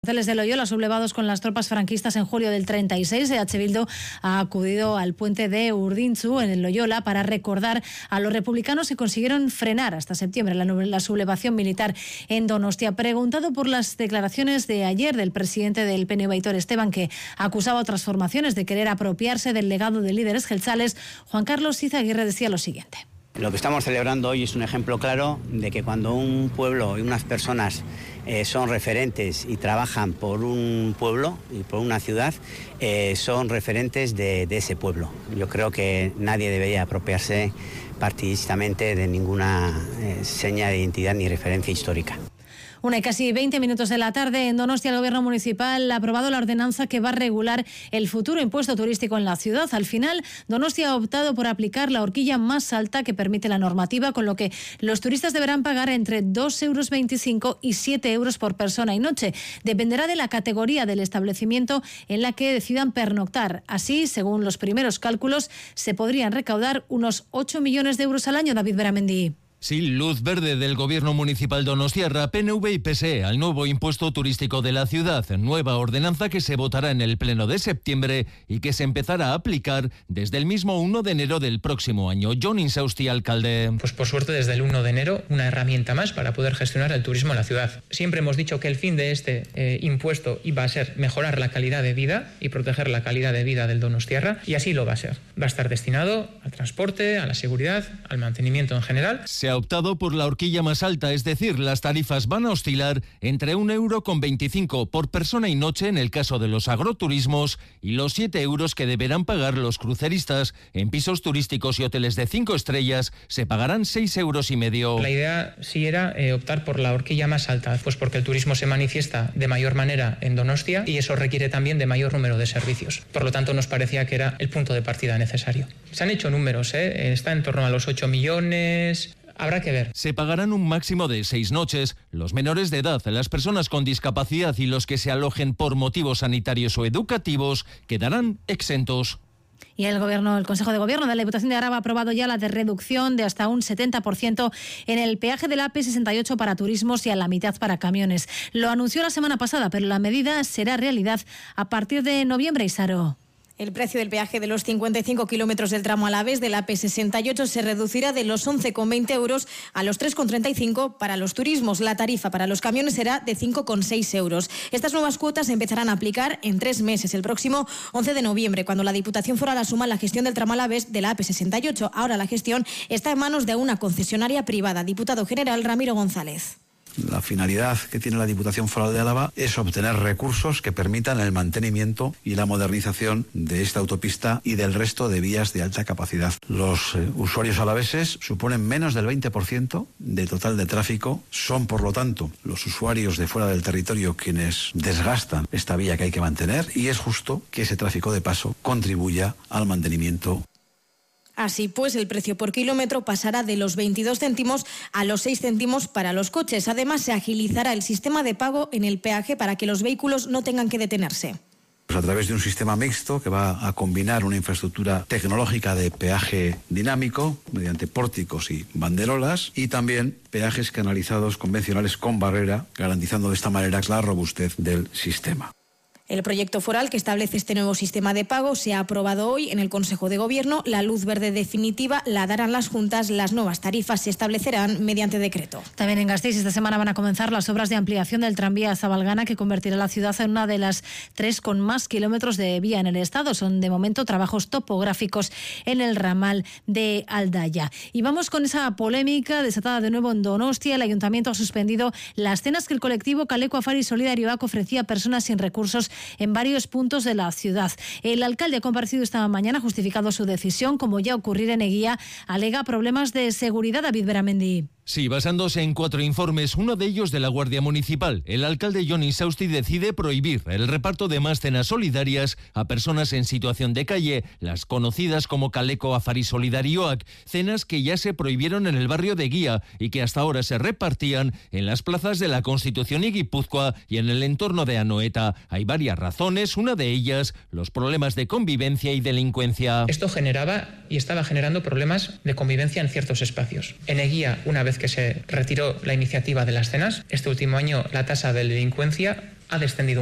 Hoteles de Loyola sublevados con las tropas franquistas en julio del 36. EH Bildu ha acudido al puente de Urdintzu en el Loyola para recordar a los republicanos que consiguieron frenar hasta septiembre la sublevación militar en Donostia. Preguntado por las declaraciones de ayer del presidente del PNV, Aitor Esteban, que acusaba a otras formaciones de querer apropiarse del legado de líderes jeltzales, Juan Carlos Izaguirre decía lo siguiente. Lo que estamos celebrando hoy es un ejemplo claro de que cuando un pueblo y unas personas son referentes y trabajan por un pueblo y por una ciudad, son referentes de ese pueblo. Yo creo que nadie debería apropiarse partidistamente de ninguna seña de identidad ni referencia histórica. 1:20 de la tarde, en Donostia el Gobierno municipal ha aprobado la ordenanza que va a regular el futuro impuesto turístico en la ciudad. Al final, Donostia ha optado por aplicar la horquilla más alta que permite la normativa, con lo que los turistas deberán pagar entre 2,25 € y 7 € por persona y noche. Dependerá de la categoría del establecimiento en la que decidan pernoctar. Así, según los primeros cálculos, se podrían recaudar unos 8 millones de euros al año. David Beramendi. Sí, luz verde del Gobierno municipal donostiarra, PNV y PSE al nuevo impuesto turístico de la ciudad. Nueva ordenanza que se votará en el pleno de septiembre y que se empezará a aplicar desde el mismo 1 de enero del próximo año. Jon Insausti, alcalde. Pues por suerte desde el 1 de enero una herramienta más para poder gestionar el turismo en la ciudad. Siempre hemos dicho que el fin de este impuesto iba a ser mejorar la calidad de vida y proteger la calidad de vida del donostiarra, y así lo va a ser. Va a estar destinado al transporte, a la seguridad, al mantenimiento en general. Se ha optado por la horquilla más alta, es decir, las tarifas van a oscilar entre 1,25 € por persona y noche en el caso de los agroturismos y los 7 € que deberán pagar los cruceristas. En pisos turísticos y hoteles de 5 estrellas se pagarán 6,5 €. La idea sí era optar por la horquilla más alta, pues porque el turismo se manifiesta de mayor manera en Donostia y eso requiere también de mayor número de servicios. Por lo tanto, nos parecía que era el punto de partida necesario. Se han hecho números, está en torno a los 8 millones... Habrá que ver. Se pagarán un máximo de 6 noches. Los menores de edad, las personas con discapacidad y los que se alojen por motivos sanitarios o educativos quedarán exentos. Y el Consejo de Gobierno de la Diputación de Araba ha aprobado ya la de reducción de hasta un 70% en el peaje de la AP68 para turismos y a la mitad para camiones. Lo anunció la semana pasada, pero la medida será realidad a partir de noviembre, Isaro. El precio del peaje de los 55 kilómetros del tramo Alavés de la AP68 se reducirá de los 11,20 € a los 3,35 para los turismos. La tarifa para los camiones será de 5,6 €. Estas nuevas cuotas se empezarán a aplicar en 3 meses, el próximo 11 de noviembre, cuando la Diputación Foral asuma la gestión del tramo Alavés de la AP68. Ahora la gestión está en manos de una concesionaria privada. Diputado General Ramiro González. La finalidad que tiene la Diputación Foral de Álava es obtener recursos que permitan el mantenimiento y la modernización de esta autopista y del resto de vías de alta capacidad. Los usuarios alaveses suponen menos del 20% del total de tráfico. Son, por lo tanto, los usuarios de fuera del territorio quienes desgastan esta vía que hay que mantener, y es justo que ese tráfico de paso contribuya al mantenimiento. Así pues, el precio por kilómetro pasará de los 22 céntimos a los 6 céntimos para los coches. Además, se agilizará el sistema de pago en el peaje para que los vehículos no tengan que detenerse. A través de un sistema mixto que va a combinar una infraestructura tecnológica de peaje dinámico mediante pórticos y banderolas, y también peajes canalizados convencionales con barrera, garantizando de esta manera la robustez del sistema. El proyecto foral que establece este nuevo sistema de pago se ha aprobado hoy en el Consejo de Gobierno. La luz verde definitiva la darán las juntas. Las nuevas tarifas se establecerán mediante decreto. También en Gasteiz esta semana van a comenzar las obras de ampliación del tranvía Zabalgana, que convertirá la ciudad en una de las 3 con más kilómetros de vía en el estado. Son de momento trabajos topográficos en el ramal de Aldaya. Y vamos con esa polémica desatada de nuevo en Donostia. El ayuntamiento ha suspendido las cenas que el colectivo Kaleko Afari Solidarioak ofrecía a personas sin recursos en varios puntos de la ciudad. El alcalde ha comparecido esta mañana, ha justificado su decisión. Como ya ocurriera en Eguía, alega problemas de seguridad. David Beramendi. Sí, basándose en 4 informes, uno de ellos de la Guardia Municipal, el alcalde Jon Insausti decide prohibir el reparto de más cenas solidarias a personas en situación de calle, las conocidas como Kaleko Afari Solidarioak, cenas que ya se prohibieron en el barrio de Eguía y que hasta ahora se repartían en las plazas de la Constitución y Guipúzcoa y en el entorno de Anoeta. Hay varias razones, una de ellas los problemas de convivencia y delincuencia. Esto generaba y estaba generando problemas de convivencia en ciertos espacios. En Eguía, una vez que se retiró la iniciativa de las cenas, este último año la tasa de delincuencia ha descendido.